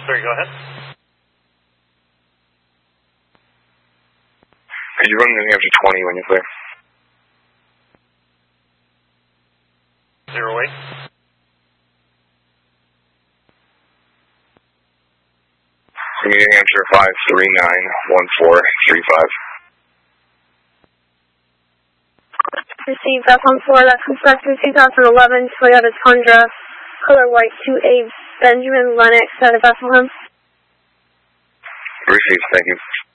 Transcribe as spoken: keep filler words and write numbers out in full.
Sorry, go ahead. Could you run New Hampshire twenty when you're clear? Zero eight. New Hampshire five three nine one four three five. Received F one four, that comes back to the two thousand eleven Toyota Tundra, color white, two A Benjamin Lennox out of Bethlehem. Received, thank you.